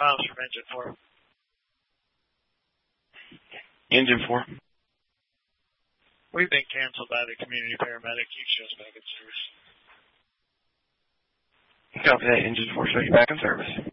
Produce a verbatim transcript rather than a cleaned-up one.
Miles from Engine four. Engine four. We've been canceled by the community paramedic. You show us back in service. Copy that, Engine four. Show you back in service.